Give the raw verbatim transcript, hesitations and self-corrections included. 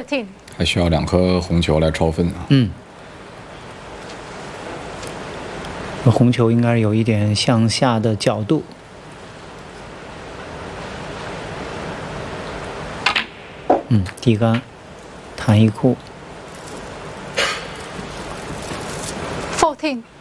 fourteen。 还需要两颗红球来超分啊。 嗯。红球应该有一点向下的角度。嗯，低杆，弹一库。 fourteen。